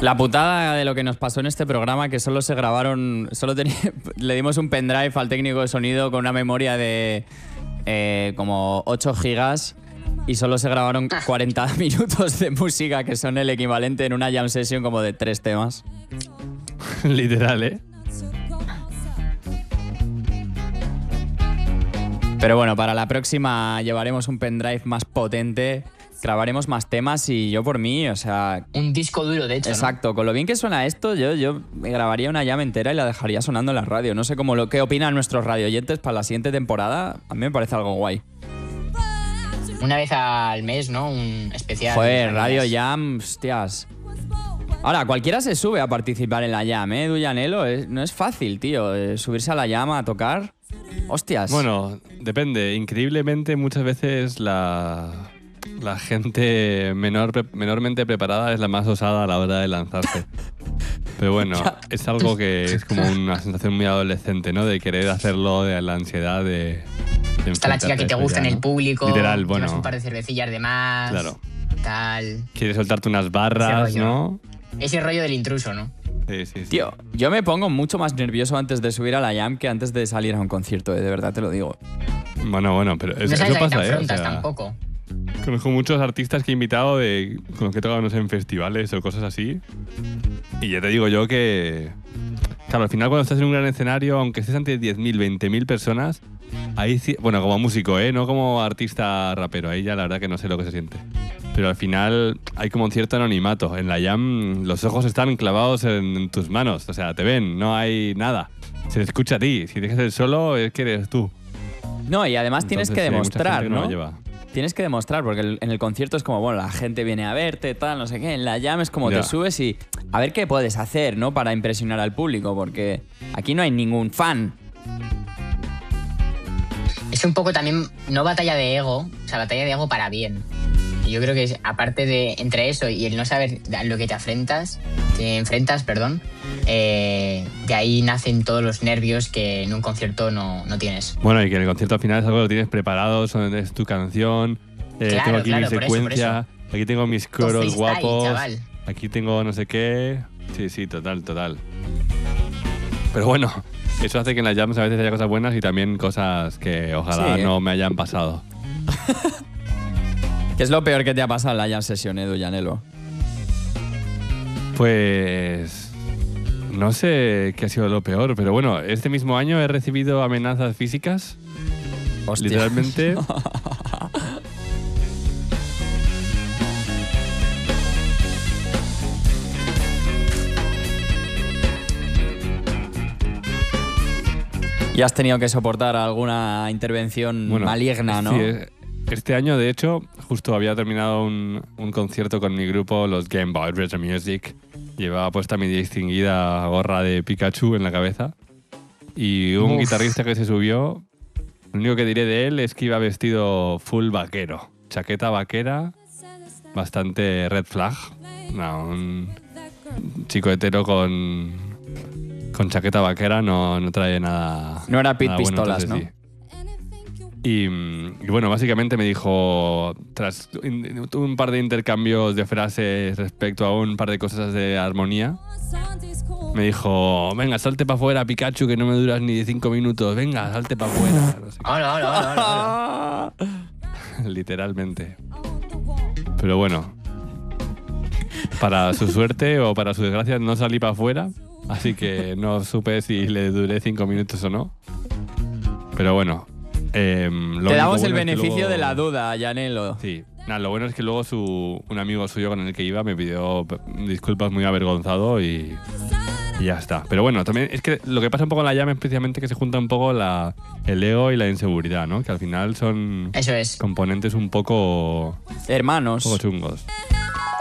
La putada de lo que nos pasó en este programa, que solo se grabaron, le dimos un pendrive al técnico de sonido con una memoria de como 8 gigas y solo se grabaron 40 minutos de música, que son el equivalente en una jam session como de 3 temas. Literal, ¿eh? Pero bueno, para la próxima llevaremos un pendrive más potente, grabaremos más temas y yo por mí, o sea... Un disco duro, de hecho, exacto, ¿no? Con lo bien que suena esto, yo me grabaría una jam entera y la dejaría sonando en la radio. No sé qué opinan nuestros radioyentes para la siguiente temporada. A mí me parece algo guay. Una vez al mes, ¿no? Un especial. Joder, Radio Jam, hostias. Ahora, cualquiera se sube a participar en la jam, ¿eh? Duyanelo, no es fácil, tío, subirse a la jam a tocar. Hostias. Bueno, depende. Increíblemente, muchas veces la gente menormente preparada es la más osada a la hora de lanzarse. Pero bueno, es algo que es como una sensación muy adolescente, ¿no? De querer hacerlo, de la ansiedad de está la chica que te gusta, ¿no? En el público. Literal, bueno. Llevas un par de cervecillas de más. Claro. Tal. Quieres soltarte unas barras, ¿no? Ese rollo del intruso, ¿no? Sí. Tío, yo me pongo mucho más nervioso antes de subir a la jam que antes de salir a un concierto, de verdad te lo digo. Bueno, pero no eso sabes pasa, a qué te afrontas tampoco. Conozco muchos artistas que he invitado con los que he tocado, no sé, en festivales o cosas así. Y ya te digo yo que... Claro, al final cuando estás en un gran escenario, aunque estés ante 10.000, 20.000 personas, ahí sí... Bueno, como músico, no como artista rapero. Ahí ya la verdad que no sé lo que se siente. Pero al final hay como un cierto anonimato. En la jam los ojos están clavados en tus manos. O sea, te ven, no hay nada. Se te escucha a ti. Si dejas el solo, es que eres tú. No, y además tienes que demostrar, ¿no? Lleva. Tienes que demostrar, porque en el concierto es como, bueno, la gente viene a verte, tal, no sé qué. En la jam es como te subes y a ver qué puedes hacer, ¿no? Para impresionar al público, porque aquí no hay ningún fan. Es un poco también, no batalla de ego, o sea, batalla de ego para bien. Y yo creo que aparte de entre eso y el no saber a lo que te enfrentas, de ahí nacen todos los nervios que en un concierto no tienes. Bueno, y que en el concierto al final es algo que lo tienes preparado, es tu canción, tengo aquí mi secuencia, por eso. Aquí tengo mis coros guapos, chaval. Aquí tengo no sé qué. Sí, total. Pero bueno, eso hace que en las jams a veces haya cosas buenas y también cosas que ojalá no me hayan pasado. ¿Qué es lo peor que te ha pasado en la jam session, Edu Llanelo? Pues... no sé qué ha sido lo peor, pero bueno, este mismo año he recibido amenazas físicas. Hostia. Literalmente. ¿Y has tenido que soportar alguna intervención maligna, no? Sí, este año, de hecho, justo había terminado un concierto con mi grupo, los Game Boy Retro Music. Llevaba puesta mi distinguida gorra de Pikachu en la cabeza. Y un guitarrista que se subió, lo único que diré de él es que iba vestido full vaquero. Chaqueta vaquera, bastante red flag. No, un chico hetero con chaqueta vaquera no trae nada. No era Pete nada Pistolas, bueno, ¿no? Sí. Y bueno, básicamente me dijo, tras un par de intercambios de frases respecto a un par de cosas de armonía, me dijo, venga, salte para afuera, Pikachu, que no me duras ni 5 minutos. Venga, salte para afuera. No sé Hola. Literalmente. Pero bueno, para su suerte o para su desgracia no salí para afuera, así que no supe si le duré 5 minutos o no. Pero bueno. Te damos el beneficio de la duda, Llanelo. Sí. Nada, lo bueno es que luego un amigo suyo con el que iba me pidió disculpas muy avergonzado y ya está. Pero bueno, también es que lo que pasa un poco en la jam es precisamente que se junta un poco el ego y la inseguridad, ¿no? Que al final son Eso es. componentes un poco... hermanos. Un poco chungos.